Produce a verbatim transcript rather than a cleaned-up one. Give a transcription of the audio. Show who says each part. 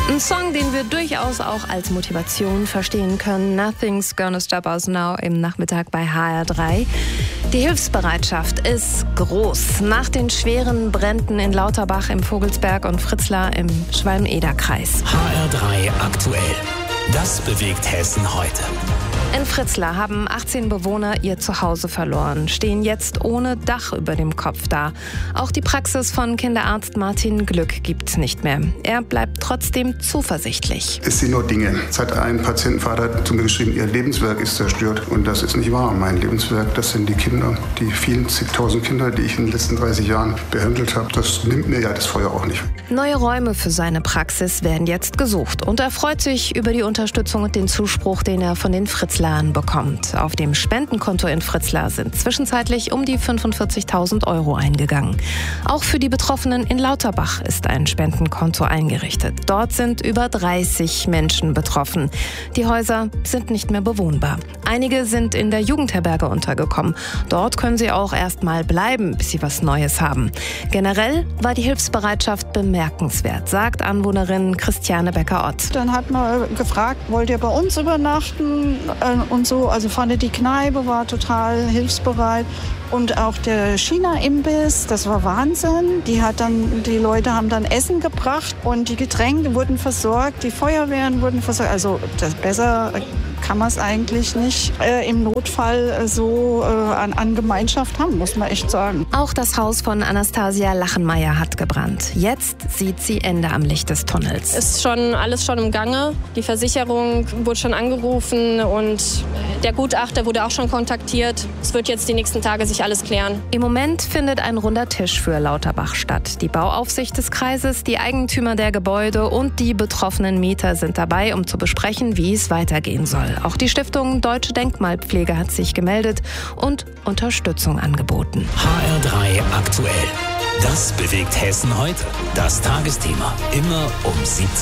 Speaker 1: Ein Song, den wir durchaus auch als Motivation verstehen können. Nothing's Gonna Stop Us Now im Nachmittag bei H R drei. Die Hilfsbereitschaft ist groß. Nach den schweren Bränden in Lauterbach im Vogelsberg und Fritzlar im Schwalm-Eder-Kreis.
Speaker 2: H R drei aktuell. Das bewegt Hessen heute.
Speaker 1: In Fritzlar haben achtzehn Bewohner ihr Zuhause verloren, stehen jetzt ohne Dach über dem Kopf da. Auch die Praxis von Kinderarzt Martin Glück gibt's nicht mehr. Er bleibt trotzdem zuversichtlich.
Speaker 3: Es sind nur Dinge. Es hat ein Patientenvater zu mir geschrieben, ihr Lebenswerk ist zerstört. Und das ist nicht wahr. Mein Lebenswerk, das sind die Kinder, die vielen zigtausend Kinder, die ich in den letzten dreißig Jahren behandelt habe. Das nimmt mir ja das Feuer auch nicht.
Speaker 1: Neue Räume für seine Praxis werden jetzt gesucht. Und er freut sich über die Unterstützung und den Zuspruch, den er von den Fritzlar bekommt. Auf dem Spendenkonto in Fritzlar sind zwischenzeitlich um die fünfundvierzigtausend Euro eingegangen. Auch für die Betroffenen in Lauterbach ist ein Spendenkonto eingerichtet. Dort sind über dreißig Menschen betroffen. Die Häuser sind nicht mehr bewohnbar. Einige sind in der Jugendherberge untergekommen. Dort können sie auch erst mal bleiben, bis sie was Neues haben. Generell war die Hilfsbereitschaft bemerkenswert, sagt Anwohnerin Christiane Becker-Ott.
Speaker 4: Dann hat man gefragt, wollt ihr bei uns übernachten? Und so, also vorne die Kneipe war total hilfsbereit und auch der China-Imbiss, das war Wahnsinn. Die hat dann, die Leute haben dann Essen gebracht und die Getränke wurden versorgt, die Feuerwehren wurden versorgt. Also das besser kann man es eigentlich nicht äh, im Notfall so äh, an, an Gemeinschaft haben, muss man echt sagen.
Speaker 1: Auch das Haus von Anastasia Lachenmeier hat gebrannt. Jetzt sieht sie Ende am Licht des Tunnels.
Speaker 5: Ist schon alles schon im Gange. Die Versicherung wurde schon angerufen und der Gutachter wurde auch schon kontaktiert. Es wird jetzt die nächsten Tage sich alles klären.
Speaker 1: Im Moment findet ein runder Tisch für Lauterbach statt. Die Bauaufsicht des Kreises, die Eigentümer der Gebäude und die betroffenen Mieter sind dabei, um zu besprechen, wie es weitergehen soll. Auch die Stiftung Deutsche Denkmalpflege hat sich gemeldet und Unterstützung angeboten.
Speaker 2: H R drei aktuell. Das bewegt Hessen heute. Das Tagesthema. Immer um siebzehn Uhr.